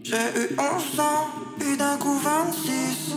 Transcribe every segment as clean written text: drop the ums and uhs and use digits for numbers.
J'ai eu 11 ans, puis d'un coup 26.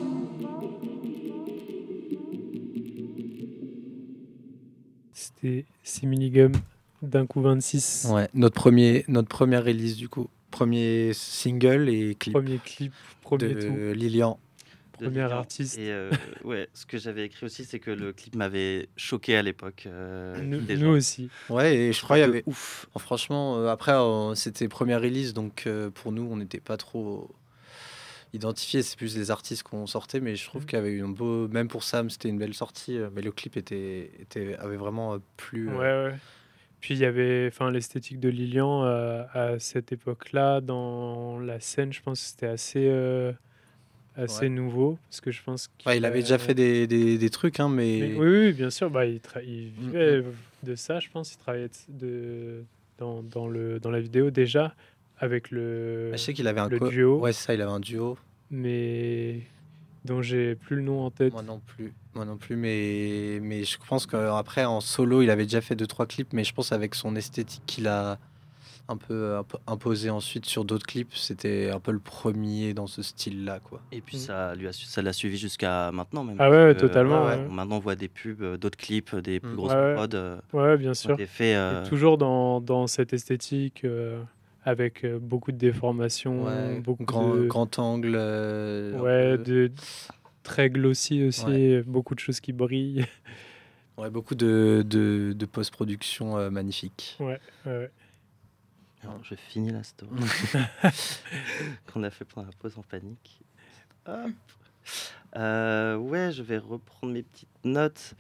C'était Similigum d'un coup 26. Ouais, notre première release du coup. Premier single et clip Premier clip, premier tout, de Lilian. de premier Lilian. artiste. Et ouais, ce que j'avais écrit aussi, c'est que le clip m'avait choqué à l'époque. Déjà. Nous aussi. Ouais, et je crois il y Truc de avait. ouf. Franchement, après, c'était première release, donc pour nous, on n'était pas trop identifiés. C'est plus les artistes qu'on sortait, mais je trouve qu'il y avait eu un beau. Même pour Sam, c'était une belle sortie, mais le clip avait vraiment plu. Ouais. Puis il y avait l'esthétique de Lilian à cette époque-là, dans la scène, je pense que c'était assez Ouais. nouveau. Parce que je pense Ouais, il avait déjà fait des trucs, hein, mais. Oui, bien sûr. Il vivait de ça, je pense. Il travaillait dans la vidéo déjà, avec le Je sais qu'il avait un duo. Ouais, c'est ça, il avait un duo. Mais dont j'ai plus le nom en tête. Moi non plus, mais je pense qu'après en solo, il avait déjà fait 2-3 clips, mais je pense avec son esthétique qu'il a un peu imposé ensuite sur d'autres clips, c'était un peu le premier dans ce style-là, quoi. Et puis ça l'a suivi jusqu'à maintenant même. Ah ouais, totalement. ouais. Ouais. Maintenant on voit des pubs, d'autres clips, des plus grosses Ouais. prods. Ouais, bien sûr. Des faits, Et toujours dans cette esthétique, avec beaucoup de déformations, Ouais, beaucoup grand angle. Ouais, de très glossy aussi, beaucoup de choses qui brillent. Ouais, beaucoup de post-production magnifique. Ouais. Alors, je finis la story qu'on a fait pendant la pause en panique. Hop. Ouais, je vais reprendre mes petites notes.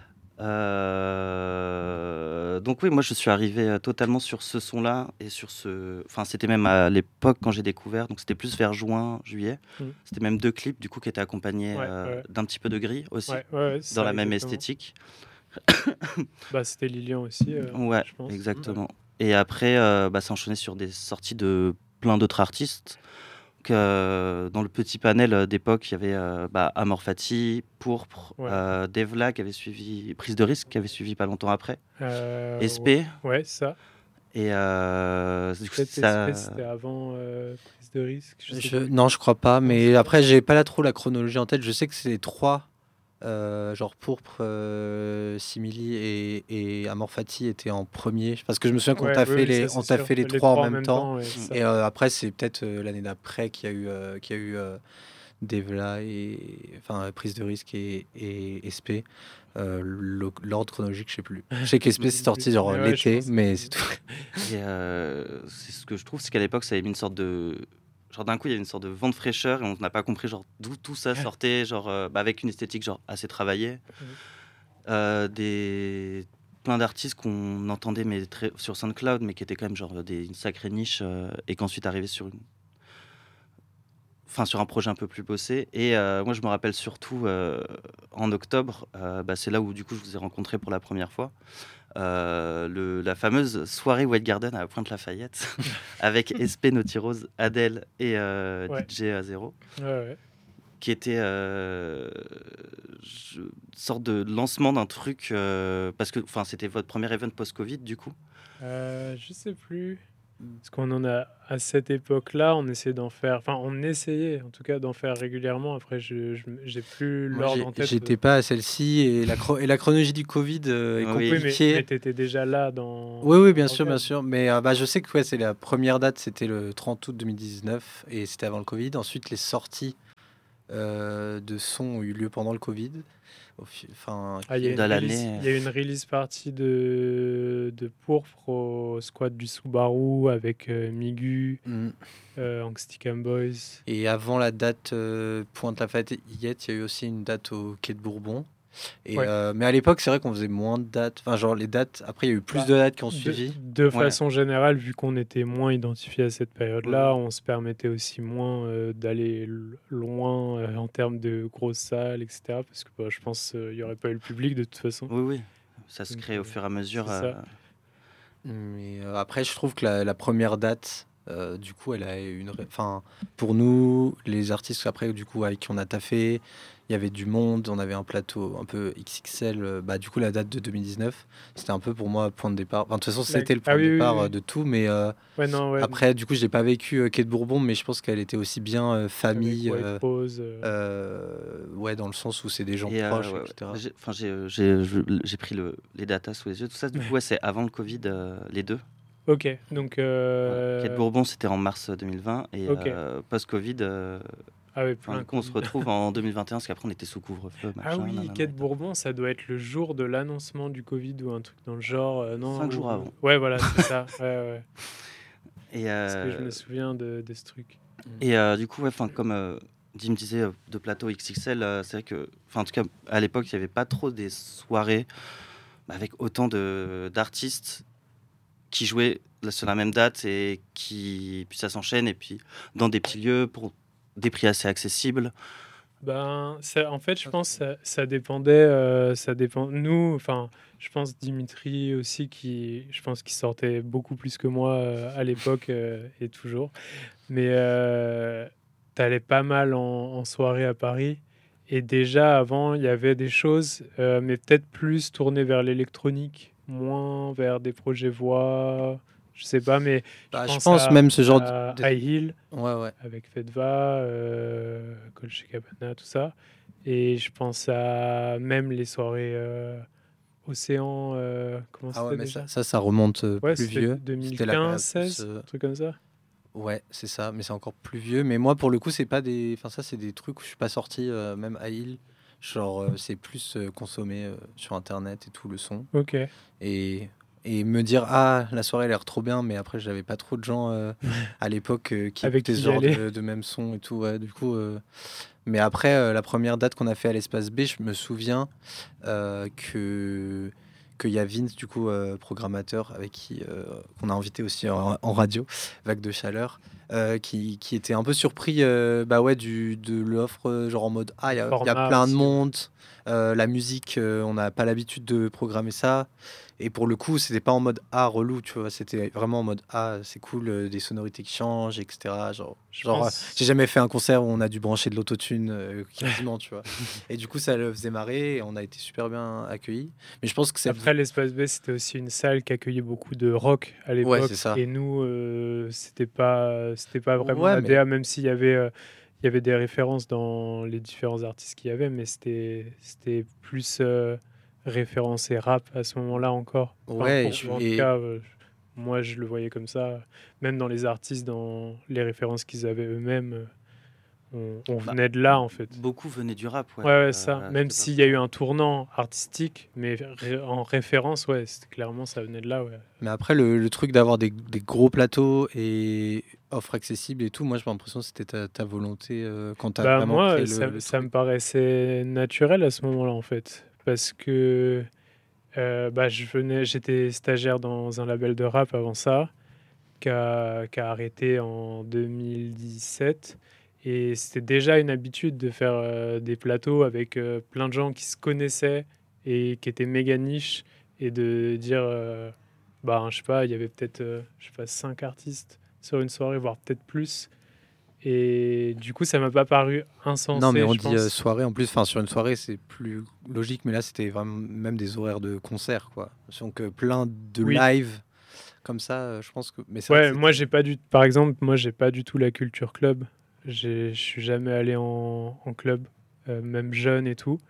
Donc oui, moi je suis arrivé totalement sur ce son-là et sur ce. Enfin, c'était même à l'époque quand j'ai découvert, donc c'était plus vers juin, juillet. C'était même 2 clips du coup qui étaient accompagnés d'un petit peu de gris aussi, Ouais, dans la même exactement. esthétique. C'était Lilian aussi, Ouais, je pense. exactement. Et après, ça enchaînait sur des sorties de plein d'autres artistes. Donc, dans le petit panel d'époque, il y avait Amor Fati, Pourpre, Devla qui avait suivi, Prise de risque qui avait suivi pas longtemps après, SP. Ouais, ça. Et du coup, SP, c'était avant Prise de risque. Non, je crois pas, mais après, j'ai pas trop la chronologie en tête. Je sais que c'est 3. Genre Pourpre, Simili et Amor Fati étaient en premier. Parce que je me souviens qu'on t'a fait les 3 en même temps. Et après, c'est peut-être l'année d'après qu'il y a eu Devla Prise de risque et SP. L'ordre chronologique, je sais plus. Je sais qu'SP c'est sorti genre l'été, mais c'est tout. Et c'est ce que je trouve, c'est qu'à l'époque, ça avait mis une sorte de. Genre d'un coup, il y avait une sorte de vent de fraîcheur et on n'a pas compris genre d'où tout ça sortait, genre avec une esthétique genre assez travaillée. Plein d'artistes qu'on entendait mais sur SoundCloud, mais qui étaient quand même genre une sacrée niche et qu'ensuite arrivaient sur un projet un peu plus bossé. Et moi, je me rappelle surtout en octobre, c'est là où du coup je vous ai rencontré pour la première fois. La fameuse soirée White Garden à Pointe-Lafayette avec SP, Naughty Rose, Adele et DJ A0, qui était sorte de lancement d'un truc parce que c'était votre premier event post-Covid du coup. Je sais plus. Parce qu'on en a à cette époque-là, on essayait en tout cas d'en faire régulièrement. Après, j'ai plus l'ordre en tête. J'étais pas à celle-ci et la chronologie du Covid est compliquée. Mais t'étais déjà là dans. Oui, bien sûr. Mais je sais que c'est la première date, c'était le 30 août 2019 et c'était avant le Covid. Ensuite, les sorties de sons ont eu lieu pendant le Covid. Il y a eu une release party de Pourpre au squad du Subaru avec Migu, Angsty Boys. Et avant la date Pointe-Lafayette, il y a eu aussi une date au Quai de Bourbon. Mais à l'époque, c'est vrai qu'on faisait moins de dates. Les dates, après, il y a eu plus de dates qui ont suivi. De façon générale, vu qu'on était moins identifié à cette période-là, on se permettait aussi moins d'aller loin en termes de grosses salles, etc. Parce que je pense qu'il n'y aurait pas eu le public de toute façon. Oui. Ça se crée au fur et à mesure. Mais après, je trouve que la première date Du coup, elle a enfin, pour nous, les artistes après, du coup, avec qui on a taffé, il y avait du monde, on avait un plateau un peu XXL. Bah, du coup, la date de 2019, c'était un peu pour moi point de départ. Enfin, de toute façon, c'était le Ah point de oui, oui, départ oui. de tout, mais Ouais, non, ouais, après, du coup, je n'ai pas vécu Quai de Bourbon, mais je pense qu'elle était aussi bien avec famille, White Rose. ouais, dans le sens où c'est des gens Et proches, ouais, ouais. etc. J'ai pris les datas sous les yeux. Tout ça, du coup, ouais, c'est avant le Covid, les deux. Ok, donc. Voilà. Quai de Bourbon, c'était en mars 2020. Et Ok. post-Covid, Ah ouais, du plein coup, on se Covid. retrouve en 2021, parce qu'après, on était sous couvre-feu, Ah machin. oui, Nanana, Quai de Bourbon, ça doit être le jour de l'annoncement du Covid ou un truc dans le genre, non 5 jours avant. Ouais, voilà, c'est ça. Ouais, ouais. Et, Parce que je me souviens de ce truc. et du coup, ouais, comme Dim disait, de plateau XXL, c'est vrai que, en tout cas, à l'époque, il n'y avait pas trop des soirées avec autant d'artistes qui jouaient sur la même date et puis ça s'enchaîne, et puis dans des petits lieux pour des prix assez accessibles. Ben, en fait, je pense que ça dépendait. Ça dépend. Nous, enfin, je pense Dimitri aussi, je pense qu'il sortait beaucoup plus que moi à l'époque et toujours. Mais t'allais pas mal en soirée à Paris. Et déjà, avant, il y avait des choses, mais peut-être plus tournées vers l'électronique, moins vers des projets voix. Je sais pas, mais je Bah, je pense pense même ce genre à de... High Hill Ouais, ouais. avec Fedva, Colche Cabana, tout ça. Et je pense à même les soirées Océan. Comment Ah ouais, c'était mais déjà? ça remonte Ouais, plus c'était vieux. C'était la période 2015, plus... 16, un truc comme ça. Ouais, c'est ça, mais c'est encore plus vieux. Mais moi, pour le coup, c'est pas des... Enfin, ça, c'est des trucs où je suis pas sorti, même à Hill. Genre, c'est plus consommé sur Internet et tout, le son. Ok. Et, et me dire, ah, la soirée a l'air trop bien, mais après, j'avais pas trop de gens à l'époque qui Avec écoutaient qui ce y genre aller. de même son et tout. Ouais, du coup, mais après, la première date qu'on a fait à l'Espace B, je me souviens que qu'il y a Vince, du coup, programmateur, avec qui qu'on a invité aussi en radio, Vague de Chaleur, qui était un peu surpris bah ouais, de l'offre, genre en mode, ah, Le il y a format plein de aussi, ouais. monde, la musique, on n'a pas l'habitude de programmer ça. Et pour le coup, c'était pas en mode ah relou, tu vois, c'était vraiment en mode ah c'est cool, des sonorités qui changent, etc. Je Genre, j'ai pense. jamais fait un concert où on a dû brancher de l'autotune quasiment, tu vois. Et du coup, ça le faisait marrer et on a été super bien accueillis. Mais je pense que c'est Après, l'Espace B, c'était aussi une salle qui accueillait beaucoup de rock à ouais, c'est l'époque. ça. Et nous, c'était pas vraiment Ouais, la mais DA, même s'il y avait des références dans les différents artistes qu'il y avait, mais c'était plus référencé rap à ce moment-là encore. Enfin, ouais, en tout cas, moi, je le voyais comme ça. Même dans les artistes, dans les références qu'ils avaient eux-mêmes, on Bah, venait de là, en fait. beaucoup venaient du rap, ouais. Ouais, ouais, ça. Même C'était pas s'il y a eu faux. un tournant artistique, mais en référence, ouais, clairement, ça venait de là, ouais. mais après le truc d'avoir des gros plateaux et offres accessibles et tout, moi j'ai l'impression que c'était ta volonté quand tu as Bah, vraiment moi, créé ça, le ça me truc. paraissait naturel à ce moment-là, en fait. Parce que bah, j'étais stagiaire dans un label de rap avant ça, qui a arrêté en 2017. Et c'était déjà une habitude de faire des plateaux avec plein de gens qui se connaissaient et qui étaient méga niches. Et de dire, bah, je sais pas, il y avait peut-être, je sais pas, 5 artistes sur une soirée, voire peut-être plus. Et du coup, ça m'a pas paru Non, mais insensé, on je dit pense. soirée en plus. Enfin, sur une soirée, c'est plus logique, mais là, c'était vraiment même des horaires de concert, quoi. Donc, plein de Oui, live comme ça, je pense que. Mais c'est vrai que ouais, moi, c'était. j'ai pas par exemple, moi, j'ai pas du tout la culture club. Je suis jamais allé en club, même jeune et tout.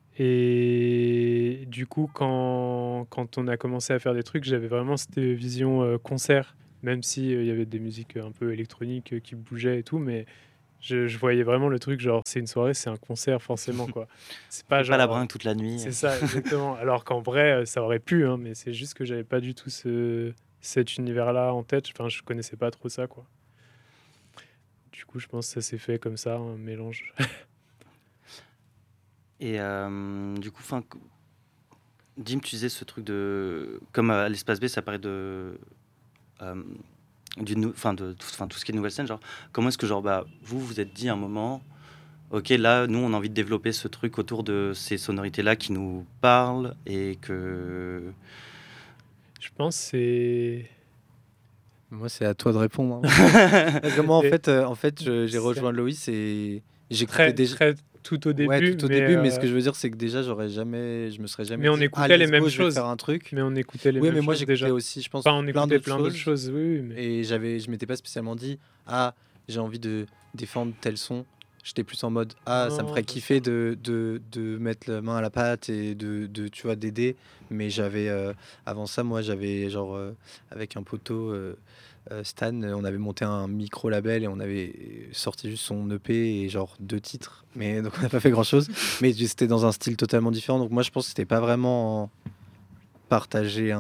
Et du coup, quand on a commencé à faire des trucs, j'avais vraiment cette vision concert, même si il y avait des musiques un peu électroniques qui bougeaient et tout, mais je voyais vraiment le truc, genre, c'est une soirée, c'est un concert, forcément, quoi. C'est On pas fait pas la genre. brinque toute la nuit. C'est ça, exactement. Alors qu'en vrai, ça aurait pu, hein, mais c'est juste que j'avais pas du tout cet univers-là en tête. Enfin, je connaissais pas trop ça, quoi. Du coup, je pense que ça s'est fait comme ça, un mélange. Et du coup, Dim, tu disais ce truc de... Comme à l'espace B, ça paraît de... tout ce qui est nouvelle scène, genre, comment est-ce que, genre, bah, vous êtes dit à un moment, ok, là, nous, on a envie de développer ce truc autour de ces sonorités-là qui nous parlent et que... Je pense que Moi, c'est à toi de répondre. Hein. Parce que moi, en fait, j'ai rejoint C'est Loïs et j'écoutais très, déjà. très tout au Ouais, début, tout au début, mais ce que je veux dire, c'est que déjà, je me serais jamais mais on dit, ah, écoutait les let's mêmes go, je vais faire choses. un truc. Mais on écoutait les Oui, mêmes mais moi, choses j'écoutais déjà. aussi, je pense, Enfin, on plein écoutait d'autres plein d'autres choses. choses, oui, mais Et je m'étais pas spécialement dit, ah, j'ai envie de défendre tel son. J'étais plus en mode, ah, ça me non, ferait kiffer de mettre la main à la pâte et tu vois, d'aider. Mais avant ça, moi, j'avais, genre, avec un poteau, Stan, on avait monté un micro-label et on avait sorti juste son EP et genre 2 titres. Mais donc, on n'a pas fait grand-chose. Mais c'était dans un style totalement différent. Donc, moi, je pense que c'était pas vraiment partager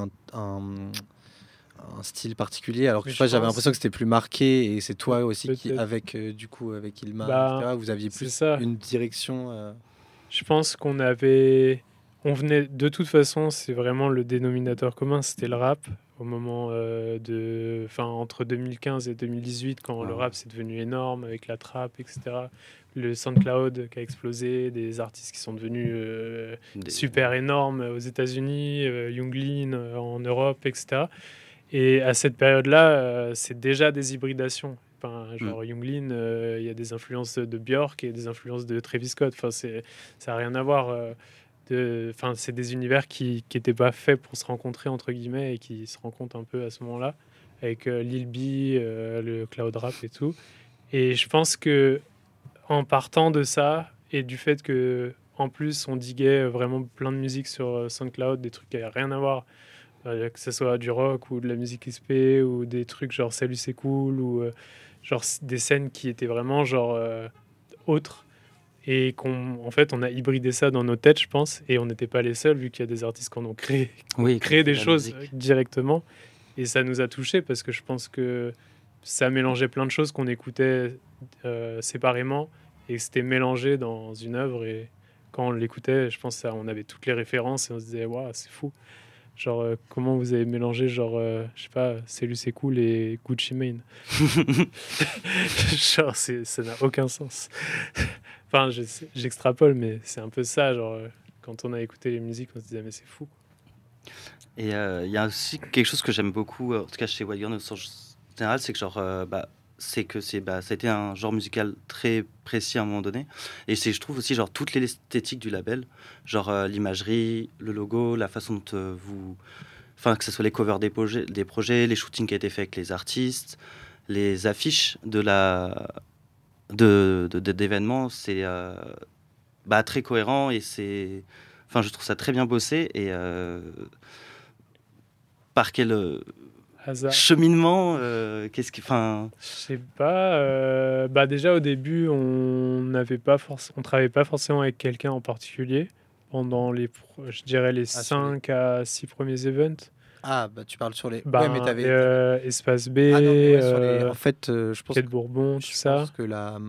un style particulier, alors que mais je sais pas, je j'avais pense l'impression que c'était plus marqué et c'est toi aussi qui, peut-être. avec du coup, avec Ilma, Bah, etc., vous aviez c'est plus ça. une direction. Je pense on venait de toute façon, c'est vraiment le dénominateur commun, c'était le rap au moment enfin entre 2015 et 2018 quand le Ah, rap c'est devenu énorme avec la trap, etc. Le SoundCloud qui a explosé, des artistes qui sont devenus Des- super énormes aux États-Unis, Young Lean en Europe, etc. Et à cette période-là, c'est déjà des hybridations. Enfin, Mm. genre Young Lean, il y a des influences de Björk et des influences de Travis Scott. Enfin, ça n'a rien à voir. Enfin, c'est des univers qui n'étaient pas faits pour se rencontrer, entre guillemets, et qui se rencontrent un peu à ce moment-là, avec Lil B, le cloud rap et tout. Et je pense que en partant de ça, et du fait que en plus on diguait vraiment plein de musique sur SoundCloud, des trucs qui n'avaient rien à voir, que ce soit du rock ou de la musique SP ou des trucs genre Salut c'est cool ou genre des scènes qui étaient vraiment genre autres et en fait on a hybridé ça dans nos têtes je pense et on n'était pas les seuls vu qu'il y a des artistes qui en ont créé, Oui, créé des la choses musique. directement et ça nous a touchés parce que je pense que ça mélangeait plein de choses qu'on écoutait séparément et c'était mélangé dans une œuvre et quand on l'écoutait je pense on avait toutes les références et on se disait waouh c'est fou. Genre, comment vous avez mélangé, genre, je sais pas, C'est cool et Gucci Mane. Genre, ça n'a aucun sens. Enfin, j'extrapole, mais c'est un peu ça. Genre, quand on a écouté les musiques, on se disait, mais c'est fou. Et il y a aussi quelque chose que j'aime beaucoup, en tout cas chez Wild Gun, en général, c'est que genre, ça a été un genre musical très précis à un moment donné. Et je trouve aussi genre toute l'esthétique du label, genre l'imagerie, le logo, la façon dont enfin que ce soit les covers des projets, les shootings qui a été faits avec les artistes, les affiches d'événements, c'est très cohérent et enfin je trouve ça très bien bossé et par quel Hasard. cheminement, enfin, Je sais pas. Bah, déjà, au début, on travaillait pas forcément avec quelqu'un en particulier pendant je dirais, les sur les... 5 à 6 premiers events. Ah, bah tu parles sur les. Ouais, mais Ben, Espace B, Ah non, mais ouais, sur les. En fait, Quai de Bourbon, tout je ça. pense que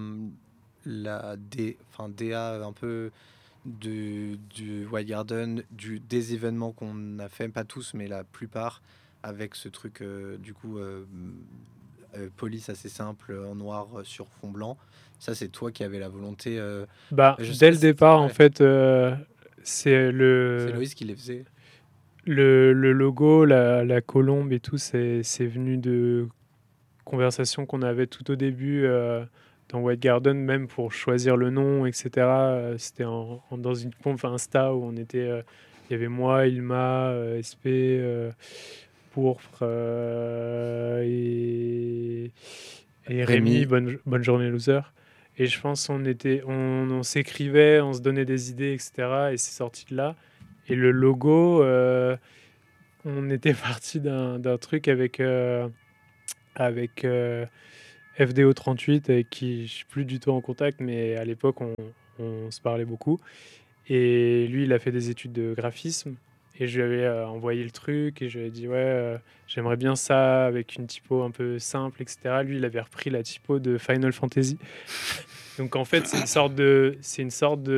enfin, DA un peu du Wild Garden, des événements qu'on a fait, pas tous, mais la plupart, avec ce truc, du coup, police assez simple, en noir sur fond blanc. Ça, c'est toi qui avais la volonté. Bah, Je sais dès pas le si- départ, en ouais, fait, c'est c'est Loïs qui les faisait. le logo, la colombe et tout, c'est venu de conversations qu'on avait tout au début dans White Garden, même pour choisir le nom, etc. C'était dans une conf Insta où on était. Il y avait moi, Ilma, SP, Pourpre et Rémi, Rémi. bonne journée loser. Et je pense on s'écrivait, on se donnait des idées, etc. Et c'est sorti de là. Et le logo, on était parti d'un truc avec FDO38, avec qui je suis plus du tout en contact, mais à l'époque, on se parlait beaucoup. Et lui, il a fait des études de graphisme. Et je lui avais envoyé le truc et je lui ai dit, ouais, j'aimerais bien ça avec une typo un peu simple, etc. Lui, il avait repris la typo de Final Fantasy. Donc en fait, c'est une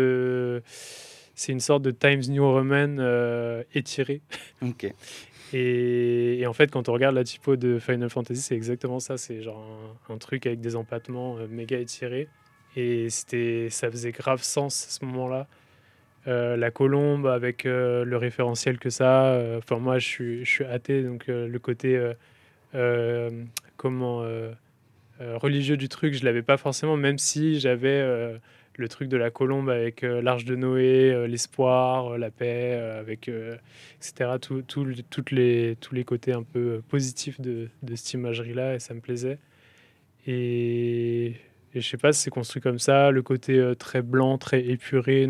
sorte de Times New Roman étiré. ok. Et en fait, quand on regarde la typo de Final Fantasy, c'est exactement ça. C'est genre un truc avec des empattements méga étirés. Et ça faisait grave sens à ce moment-là. La colombe avec le référentiel que ça. Enfin, moi, je suis athée, donc le côté comment religieux du truc, je l'avais pas forcément, même si j'avais le truc de la colombe avec l'arche de Noé, l'espoir, la paix, avec etc. Tous les côtés un peu positifs de cette imagerie-là, et ça me plaisait. Et je sais pas, c'est construit comme ça, le côté très blanc, très épuré,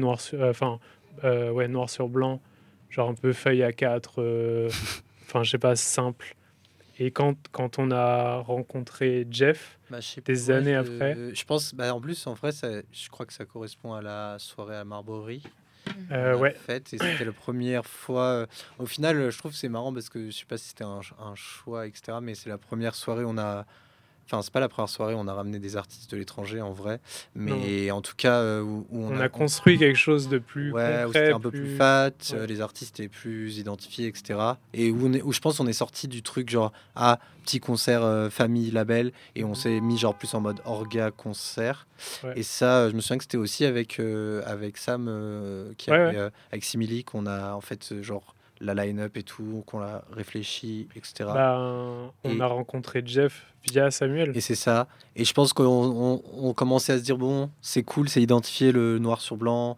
noir sur blanc, genre un peu feuille A4, je sais pas, simple. Et quand on a rencontré Jeff, des années après... Je pense, en plus, en vrai, je crois que ça correspond à la soirée à Marbury. Faite, et c'était la première fois. Au final, je trouve que c'est marrant parce que je sais pas si c'était un choix, etc. Mais c'est la première soirée où on a. Enfin, c'est pas la première soirée où on a ramené des artistes de l'étranger en vrai, mais en tout cas où on a construit quelque chose de plus concret, où c'était un peu plus fat, les artistes étaient plus identifiés, etc. Et où je pense on est sorti du truc genre petit concert famille label, et on s'est mis genre plus en mode orga concert. Et ça, je me souviens que c'était aussi avec Sam avec Simili qu'on a en fait genre la line-up et tout, qu'on a réfléchi, etc. On a rencontré Jeff via Samuel. Et c'est ça. Et je pense qu'on commençait à se dire, bon, c'est cool, c'est identifier le noir sur blanc.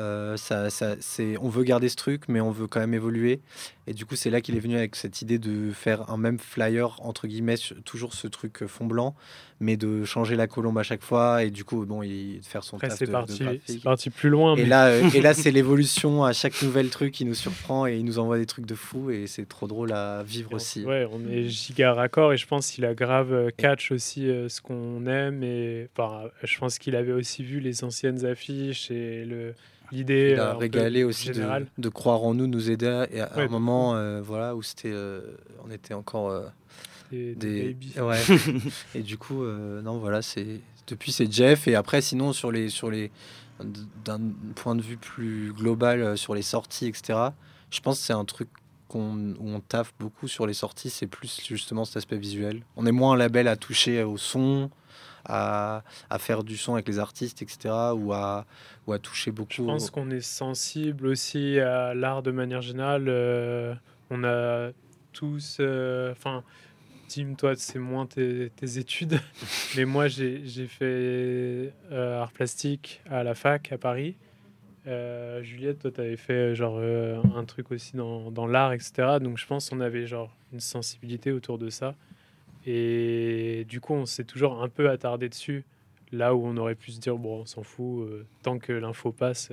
On veut garder ce truc, mais on veut quand même évoluer. Et du coup, c'est là qu'il est venu avec cette idée de faire un même flyer, entre guillemets, toujours ce truc fond blanc, mais de changer la colombe à chaque fois. Et du coup, bon, de faire son taf de graphique. C'est parti plus loin. Et là, c'est l'évolution. À chaque nouvel truc, qui nous surprend et il nous envoie des trucs de fou. Et c'est trop drôle à vivre aussi. Ouais, on est giga raccord, et je pense qu'il a grave catch aussi ce qu'on aime. Et je pense qu'il avait aussi vu les anciennes affiches et l'idée. Il a régalé aussi de croire en nous aider. Et à un moment, où c'était, on était encore des babies. Ouais. Et du coup, depuis c'est Jeff. Et après, sinon d'un point de vue plus global sur les sorties, etc. Je pense que c'est un truc où on taffe beaucoup sur les sorties, c'est plus justement cet aspect visuel. On est moins un label à toucher au son, à faire du son avec les artistes, etc. ou à toucher beaucoup. Je pense qu'on est sensible aussi à l'art de manière générale. On a tous... Tim, toi, c'est moins tes études, mais moi, j'ai fait art plastique à la fac à Paris. Juliette, toi, tu avais fait un truc aussi dans l'art, etc. Donc, je pense qu'on avait une sensibilité autour de ça. Et du coup, on s'est toujours un peu attardé dessus, là où on aurait pu se dire, bon, on s'en fout, tant que l'info passe.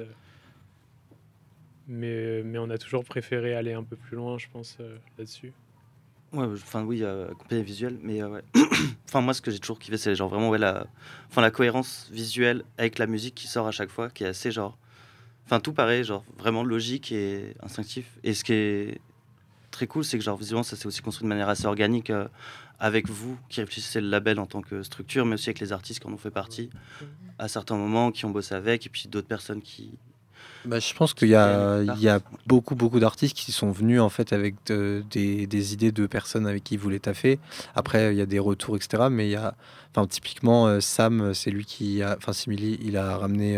Mais on a toujours préféré aller un peu plus loin, je pense, là-dessus. Ouais, oui, compagnie visuelle, mais ouais. Moi, ce que j'ai toujours kiffé, c'est vraiment la cohérence visuelle avec la musique qui sort à chaque fois, qui est assez tout paraît vraiment logique et instinctif. Et ce qui est très cool, c'est que visiblement, ça s'est aussi construit de manière assez organique avec vous qui réfléchissez le label en tant que structure, mais aussi avec les artistes qui en ont fait partie à certains moments, qui ont bossé avec, et puis d'autres personnes qui... je pense qu'il y a beaucoup d'artistes qui sont venus en fait avec des idées de personnes avec qui ils voulaient taffer. Après, il y a des retours, etc. Mais il y a, typiquement, Sam, c'est lui Simili, il a ramené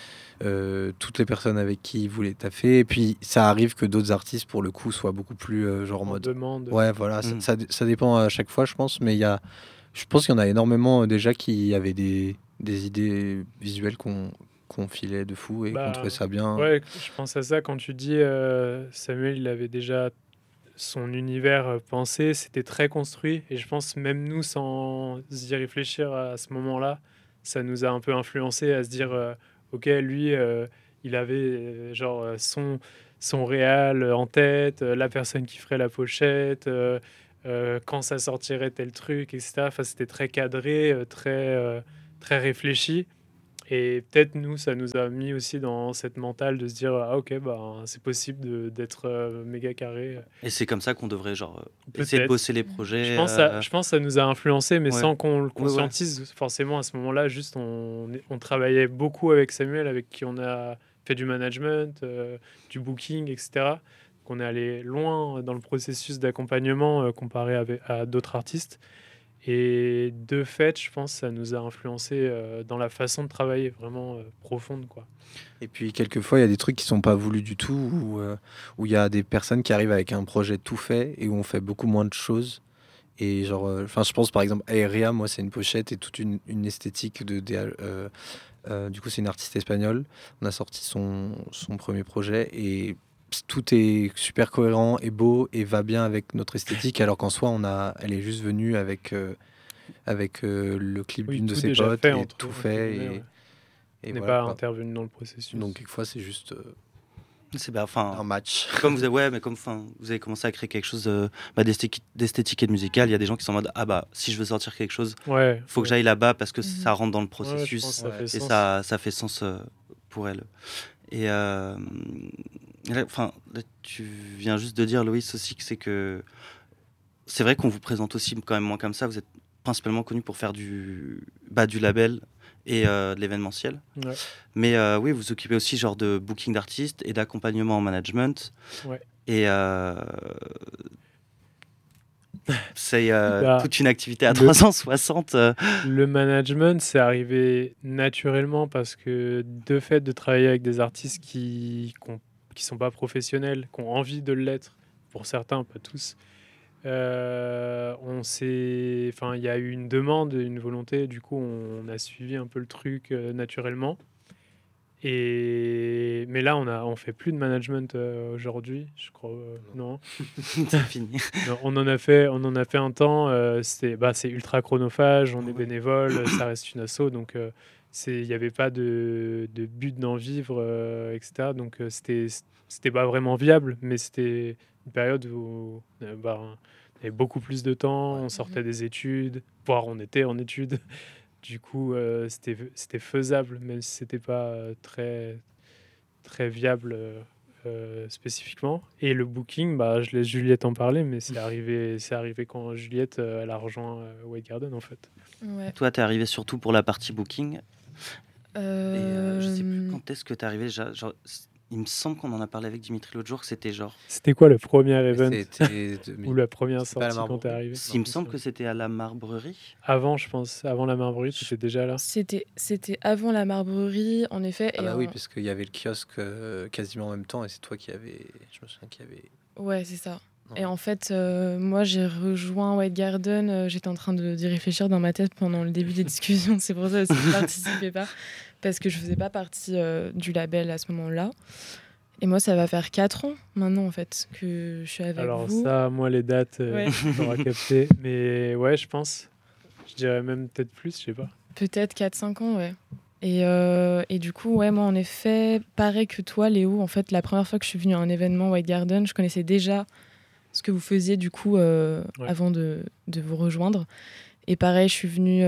toutes les personnes avec qui il voulait taffer. Et puis, ça arrive que d'autres artistes, pour le coup, soient beaucoup plus en mode... demande. Ouais, voilà, ça dépend à chaque fois, je pense. Mais je pense qu'il y en a énormément déjà qui avaient des idées visuelles qu'on filait de fou et qu'on trouvait ça bien. Ouais, je pense à ça quand tu dis Samuel, il avait déjà son univers pensé, c'était très construit, et je pense même nous, sans y réfléchir à ce moment-là, ça nous a un peu influencé à se dire ok, lui il avait son réal en tête, la personne qui ferait la pochette, quand ça sortirait tel truc, etc. C'était très cadré, très réfléchi. Et peut-être nous, ça nous a mis aussi dans cette mentale de se dire ok, c'est possible d'être méga carré. Et c'est comme ça qu'on devrait essayer de bosser les projets. Je pense que ça nous a influencé, mais sans qu'on le conscientise forcément à ce moment-là. Juste, on travaillait beaucoup avec Samuel, avec qui on a fait du management, du booking, etc. Donc on est allé loin dans le processus d'accompagnement comparé à d'autres artistes. Et de fait, je pense que ça nous a influencé dans la façon de travailler vraiment profonde, quoi. Et puis, quelquefois, il y a des trucs qui sont pas voulus du tout, où il y a des personnes qui arrivent avec un projet tout fait et où on fait beaucoup moins de choses. Et genre, je pense par exemple Aérea, moi c'est une pochette et toute une esthétique du coup c'est une artiste espagnole. On a sorti son premier projet et tout est super cohérent et beau et va bien avec notre esthétique, alors qu'en soi elle est juste venue avec le clip d'une de ses potes et tout fait et n'est pas intervenu dans le processus. Donc quelquefois c'est juste c'est un match. Comme vous avez, vous avez commencé à créer quelque chose d'esthétique et de musical, il y a des gens qui sont en mode si je veux sortir quelque chose, faut que j'aille là-bas parce que ça rentre dans le processus et ça fait sens pour elle. Et là, tu viens juste de dire, Loïs, aussi que c'est vrai qu'on vous présente aussi quand même moins comme ça. Vous êtes principalement connu pour faire du label et de l'événementiel. Ouais. Mais oui, vous occupez aussi genre de booking d'artistes et d'accompagnement en management. Ouais. Et c'est toute une activité à 360. Le management, c'est arrivé naturellement parce que de fait de travailler avec des artistes qui sont pas professionnels, qui ont envie de l'être, pour certains, pas tous, il y a eu une demande, une volonté, du coup on a suivi un peu le truc naturellement. Mais là on fait plus de management aujourd'hui, je crois. Non. C'est fini. Non, on en a fait un temps. C'est ultra chronophage, on est bénévole, ça reste une asso, donc il n'y avait pas de but d'en vivre, etc. Donc c'était pas vraiment viable, mais c'était une période où on avait beaucoup plus de temps, on sortait des études, voire on était en études. Du coup, c'était faisable, même si c'était pas très, très viable spécifiquement. Et le booking, je laisse Juliette en parler, mais c'est arrivé quand Juliette elle a rejoint White Garden, en fait. Ouais. Toi, t'es arrivé surtout pour la partie booking. Et je sais plus quand est-ce que t'es arrivé. Genre, il me semble qu'on en a parlé avec Dimitri l'autre jour, que c'était genre... C'était quoi le premier event ou la première sortie quand t'es arrivé? Il me semble que c'était à la Marbrerie. Avant, je pense. Avant la Marbrerie, tu étais déjà là. C'était avant la Marbrerie, en effet. Oui, parce qu'il y avait le kiosque quasiment en même temps et c'est toi qui avais... Je me souviens qu'il y avait... Ouais, c'est ça. Non. Et en fait, moi, j'ai rejoint White Garden. J'étais en train d'y réfléchir dans ma tête pendant le début des discussions. C'est pour ça aussi que je ne participais pas. Parce que je ne faisais pas partie du label à ce moment-là. Et moi, ça va faire 4 ans maintenant, en fait, que je suis avec vous. Alors ça, moi, les dates, j'aurais capté. Mais ouais, je pense. Je dirais même peut-être plus, je sais pas. Peut-être 4-5 ans, ouais. Et du coup, ouais, moi, en effet, pareil que toi, Léo, en fait, la première fois que je suis venue à un événement White Garden, je connaissais déjà ce que vous faisiez, du coup, avant de vous rejoindre. Et pareil, je suis venue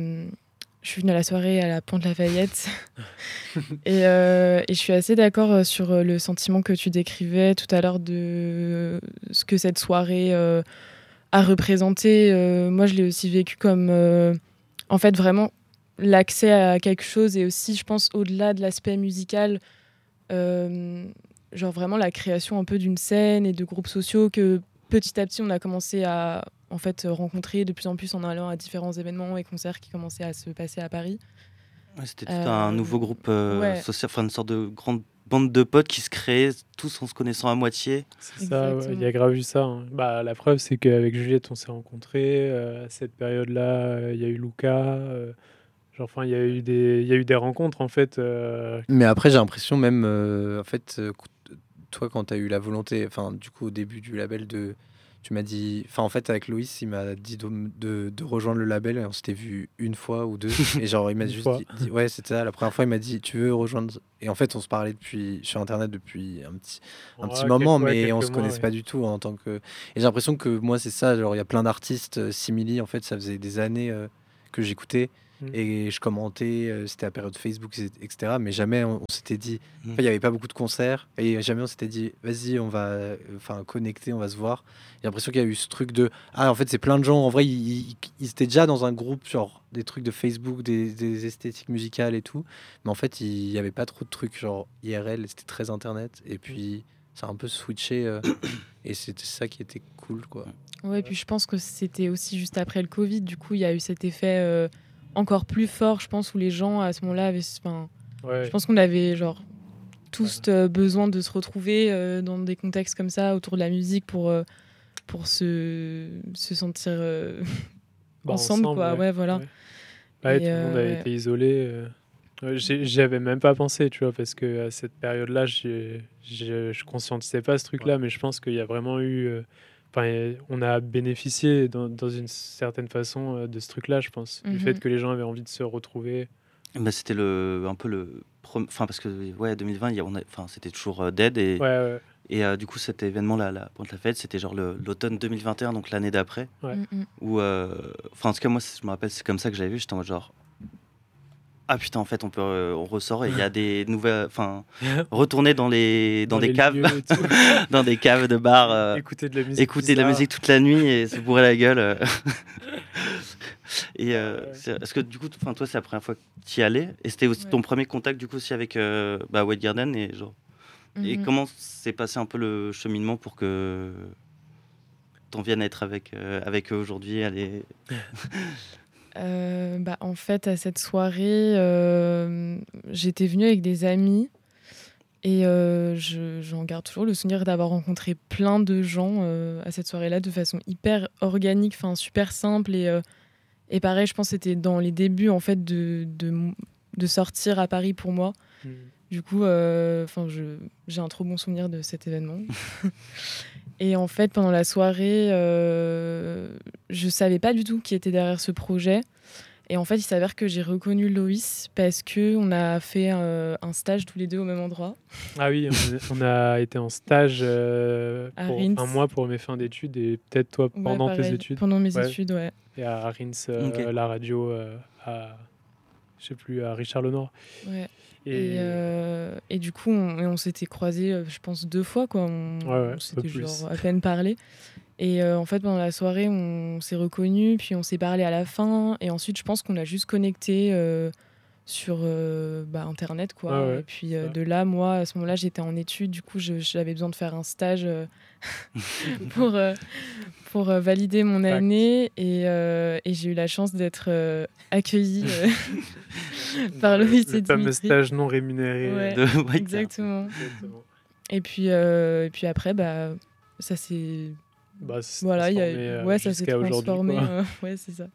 à la soirée à la Pont-de-la-Fayette. et je suis assez d'accord sur le sentiment que tu décrivais tout à l'heure de ce que cette soirée a représenté. Moi, je l'ai aussi vécu comme, en fait, vraiment l'accès à quelque chose et aussi, je pense, au-delà de l'aspect musical, genre vraiment la création un peu d'une scène et de groupes sociaux que petit à petit, on a commencé à en fait rencontrer de plus en plus en allant à différents événements et concerts qui commençaient à se passer à Paris. Ouais, c'était tout un nouveau groupe social, une sorte de grande bande de potes qui se créait tous en se connaissant à moitié. C'est ça, il y a grave eu ça. Hein. La preuve, c'est qu'avec Juliette, on s'est rencontrés. À cette période-là, il y a eu Luca. Il y a eu des rencontres, en fait. Mais après, j'ai l'impression même, en fait, toi, quand tu as eu la volonté, du coup, au début du label, tu m'as dit... en fait, avec Loïs, il m'a dit de rejoindre le label et on s'était vu une fois ou deux. Et genre, il m'a juste dit... Ouais, c'était ça. La première fois, il m'a dit, tu veux rejoindre... Et en fait, on se parlait sur Internet depuis un petit moment, mais on se connaissait pas du tout en tant que... Et j'ai l'impression que moi, c'est ça. Genre, il y a plein d'artistes simili. En fait, ça faisait des années que j'écoutais. Et je commentais, c'était la période Facebook, etc. Mais jamais on s'était dit... il n'y avait pas beaucoup de concerts. Et jamais on s'était dit, vas-y, on va connecter, on va se voir. J'ai l'impression qu'il y a eu ce truc de... en fait, c'est plein de gens. En vrai, ils étaient déjà dans un groupe, genre des trucs de Facebook, des esthétiques musicales et tout. Mais en fait, il n'y avait pas trop de trucs, genre IRL, c'était très Internet. Et puis, ça a un peu switché. Et c'était ça qui était cool, quoi. Ouais, et puis je pense que c'était aussi juste après le Covid. Du coup, il y a eu cet effet... encore plus fort, je pense, où les gens à ce moment-là avaient... Je pense qu'on avait genre tous besoin de se retrouver dans des contextes comme ça autour de la musique pour pour se sentir ensemble, quoi. Ouais, voilà. Ouais. Ouais, tout le monde a été isolé. J'y avais même pas pensé, tu vois, parce que à cette période-là, je conscientisais pas ce truc-là, mais je pense qu'il y a vraiment eu. On a bénéficié dans une certaine façon de ce truc-là, je pense, du fait que les gens avaient envie de se retrouver. Bah, c'était un peu le parce que 2020 c'était toujours dead et du coup cet événement là la Pointe la Fête, c'était genre l'automne 2021, donc l'année d'après, où en tout cas moi je me rappelle, c'est comme ça que j'avais vu, j'étais en mode genre ah putain, en fait on ressort et il y a des nouvelles, retourner dans des caves dans des caves de bars, écouter de la musique toute la nuit et se bourrer la gueule. Et est-ce que du coup, toi, c'est la première fois que tu y allais et c'était aussi ton premier contact du coup aussi avec White Garden et genre et comment s'est passé un peu le cheminement pour que t'en viennes à être avec eux aujourd'hui, aller... En fait, à cette soirée, j'étais venue avec des amis et j'en garde toujours le souvenir d'avoir rencontré plein de gens à cette soirée-là de façon hyper organique, super simple et pareil, je pense que c'était dans les débuts en fait de sortir à Paris pour moi. Du coup, j'ai un trop bon souvenir de cet événement. Et en fait, pendant la soirée, je savais pas du tout qui était derrière ce projet. Et en fait, il s'avère que j'ai reconnu Loïs parce qu'on a fait un stage tous les deux au même endroit. Ah oui, on a été en stage pour un mois pour mes fins d'études et peut-être toi pendant tes études. Pendant mes études, ouais. Et à Rins, la radio, je sais plus, à Richard-le-Nord. Ouais. Et du coup, on s'était croisés, je pense, 2 fois, quoi. On s'était genre à peine parlé. Et en fait, pendant la soirée, on s'est reconnus, puis on s'est parlé à la fin. Et ensuite, je pense qu'on a juste connecté sur Internet, quoi. Et puis de là, moi, à ce moment-là, j'étais en études. Du coup, j'avais besoin de faire un stage pour valider mon année. Et j'ai eu la chance d'être accueillie par Loïs et Dimitri. Le fameux stage non rémunéré. Ouais, exactement. Et puis après, ça s'est... ça s'est transformé. Ouais, c'est ça.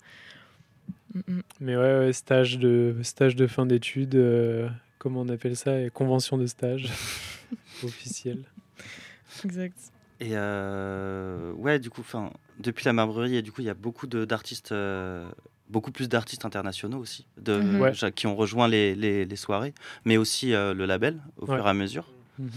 Mais stage de fin d'études, comment on appelle ça, convention de stage officielle. Exact. Et du coup, depuis la Marbrerie, du coup, il y a beaucoup d'artistes, beaucoup plus d'artistes internationaux aussi, qui ont rejoint les soirées, mais aussi le label au fur et à mesure.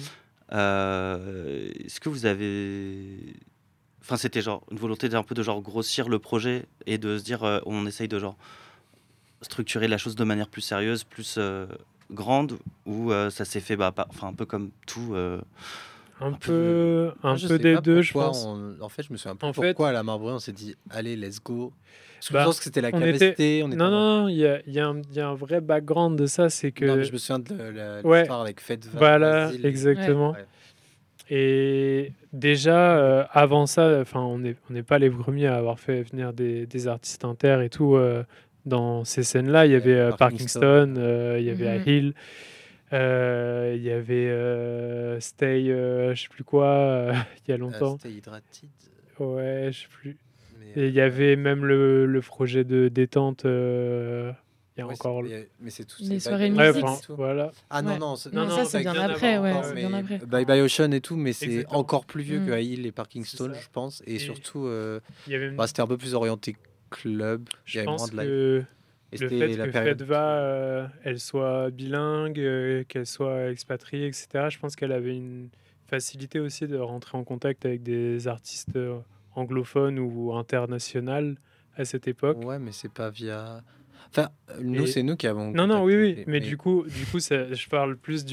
Est-ce que vous avez... c'était genre une volonté d'un peu de genre grossir le projet et de se dire on essaye de genre structurer la chose de manière plus sérieuse, plus grande, ou ça s'est fait un peu comme tout un peu des deux, je pense. En fait, je me souviens pas pourquoi à la Marbrerie on s'est dit allez, let's go. Je pense que c'était la capacité. Non, il y a un vrai background de ça, c'est que... Non, mais je me souviens de l'histoire avec Fedva. Voilà, exactement. Ouais. Et déjà, avant ça, on n'est pas les premiers à avoir fait venir des artistes inter et tout. Dans ces scènes-là, il y avait Parkingston, il y avait Hill, il y avait Stay, je sais plus quoi, il y a longtemps. Stay Hydrated. Ouais, je sais plus. Et il y avait même le projet de détente. Il y a encore mais c'est tout. Les soirées musique. Voilà. Ah non, ça c'est bien après, bien après. By Ocean et tout, mais c'est encore plus vieux que Hill et Parkingston, je pense. Et surtout, c'était un peu plus orienté club. Je pense que le fait que Fedva, elle soit bilingue, qu'elle soit expatriée, etc., je pense qu'elle avait une facilité aussi de rentrer en contact avec des artistes anglophones ou internationaux à cette époque. Ouais, mais c'est pas via... Enfin, c'est nous qui avons... Non, oui, mais du coup je parle plus